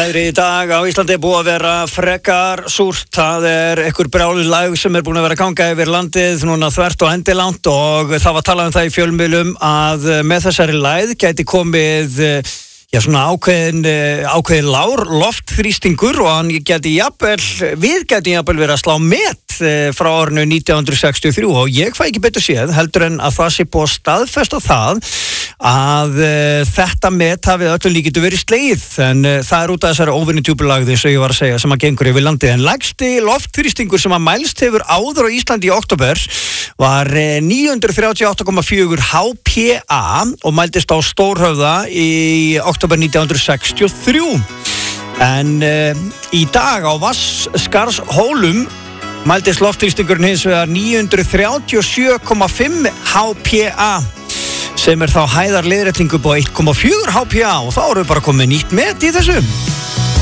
Veðrið í dag á Íslandi búið að vera frekar súrt. Það einhver brjálæðislægð sem búin að vera að ganga yfir landið núna þvert og endilangt og það var talað það í fjölmiðlum að með þessari lægð gæti komið svona ákveðin lár loftþrýstingur og við gæti jafnvel verið að slá met frá árinu 1963 og ég fæ ekki betur séð heldur en að það sé búið að staðfesta það að þetta met hafi öllum líkindum verið slegið en það út af þessari óvenjudjúpulagði sem ég var að segja sem að gengur yfir landið en lægsti loftþrýstingur sem að mælst hefur áður á Íslandi í október var 938,4 HPA og mældist á Stórhöfða í október 1963 en í dag á Vatnsskarðshólum mældist loftþrýstingurinn hins vegar 937,5 HPA sem þá hæðarleiðrétting upp á 1,4 HPA og þá erum við bara komið nýtt met í þessu